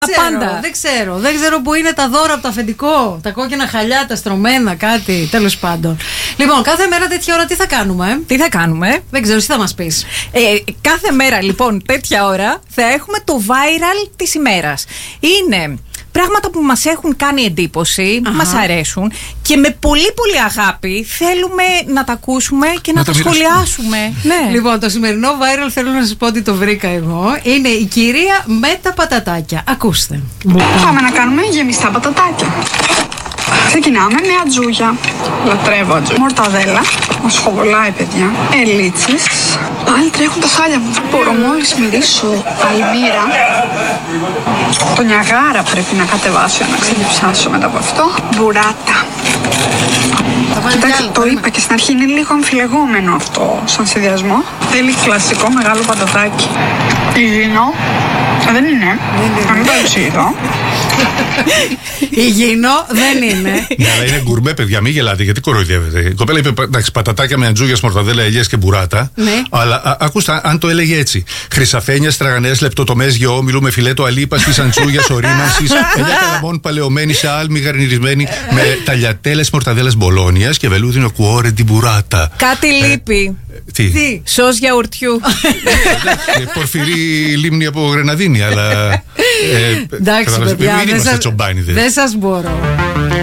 Πάντα. Δεν ξέρω που είναι τα δώρα από το αφεντικό. Τα κόκκινα χαλιά, τα στρωμένα, κάτι. Τέλος πάντων. Λοιπόν, κάθε μέρα τέτοια ώρα τι θα κάνουμε? Τι θα κάνουμε? Δεν ξέρω, εσύ θα μας πεις. Κάθε μέρα λοιπόν τέτοια ώρα θα έχουμε το viral της ημέρας. Είναι πράγματα που μας έχουν κάνει εντύπωση, που μας αρέσουν και με πολύ πολύ αγάπη θέλουμε να τα ακούσουμε και να τα σχολιάσουμε. Ναι. Λοιπόν, το σημερινό viral θέλω να σας πω ότι το βρήκα εγώ. Είναι η κυρία με τα πατατάκια. Ακούστε. Πάμε να κάνουμε γεμιστά πατατάκια. Ξεκινάμε με ατζούγια. Λατρεύω ατζούγια. Μορταδέλα. Μας χοβολάει, παιδιά. Ελίτσες. Πάλι τρέχουν τα χάλια μου. Μπορώ μόλις μυρίσω Παλμύρα. Το Νιαγάρα πρέπει να κατεβάσω να ξεδιψάσω μετά από αυτό. Μπουράτα. Κοιτάξτε, το είπα και στην αρχή, είναι λίγο αμφιλεγόμενο αυτό σαν συνδυασμό. Θέλει κλασικό μεγάλο πατατάκι. Υγιεινό. Δεν είναι. Να μην παρουσιαστώ. Υγιεινό δεν είναι. Ναι, αλλά είναι γκουρμέ, παιδιά, μην γελάτε, γιατί κοροϊδεύετε. Η κοπέλα είπε εντάξει, πατατάκια με αντζούγιας, μορταδέλα, ελιές και μπουράτα. Ναι. Αλλά ακούστε, αν το έλεγε έτσι. Χρυσαφένια, τραγανές, λεπτοτομές, γεώμηλου, με φιλέτο αλίπαστης, αντσούγιας, ορίμανσης, ελιά καλαμών παλαιωμένη σε άλμη γαρνιρισμένη, με ταλιατέλες, μορταδέλας μπολόνιας και βελούδινο κουόρε την μπουράτα. Κάτι λείπει. Τι? Σως γιαουρτιού. Πορφυρή λίμνη από Γρεναδίνη, αλλά. Εντάξει, παιδιά, δεν είμαστε τσομπάνιδες. Δεν σας μπορώ.